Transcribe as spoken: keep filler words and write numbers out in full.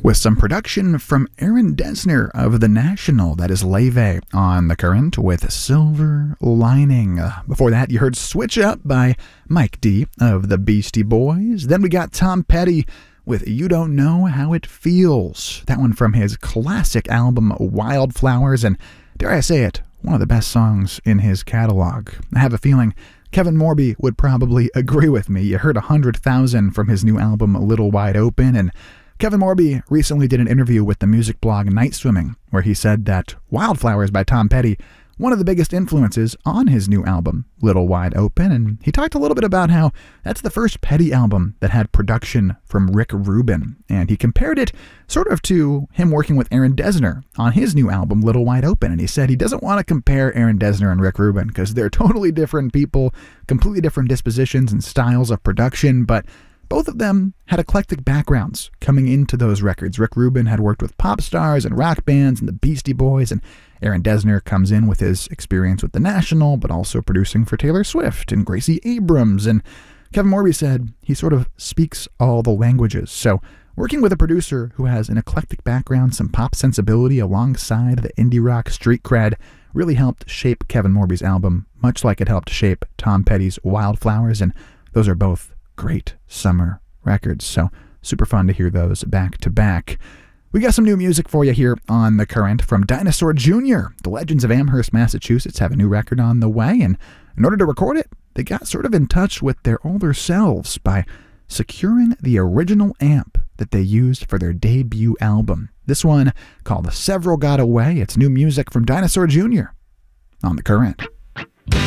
with some production from Aaron Dessner of The National. That is Leve on The Current with Silver Lining. Uh, before that, you heard Switch Up by Mike D of the Beastie Boys. Then we got Tom Petty with You Don't Know How It Feels. That one from his classic album Wildflowers, and dare I say it, one of the best songs in his catalog. I have a feeling Kevin Morby would probably agree with me. You heard one hundred thousand from his new album Little Wide Open, and Kevin Morby recently did an interview with the music blog Night Swimming, where he said that Wildflowers by Tom Petty, one of the biggest influences on his new album, Little Wide Open, and he talked a little bit about how that's the first Petty album that had production from Rick Rubin, and he compared it sort of to him working with Aaron Dessner on his new album, Little Wide Open, and he said he doesn't want to compare Aaron Dessner and Rick Rubin because they're totally different people, completely different dispositions and styles of production, but both of them had eclectic backgrounds coming into those records. Rick Rubin had worked with pop stars and rock bands and the Beastie Boys, and Aaron Dessner comes in with his experience with The National, but also producing for Taylor Swift and Gracie Abrams. And Kevin Morby said he sort of speaks all the languages. So working with a producer who has an eclectic background, some pop sensibility alongside the indie rock street cred really helped shape Kevin Morby's album, much like it helped shape Tom Petty's Wildflowers, and those are both great summer records, so super fun to hear those back to back. We got some new music for you here on The Current from Dinosaur Junior The Legends of Amherst, Massachusetts have a new record on the way, and in order to record it, they got sort of in touch with their older selves by securing the original amp that they used for their debut album. This one, called Several Got Away, it's new music from Dinosaur Junior on The Current.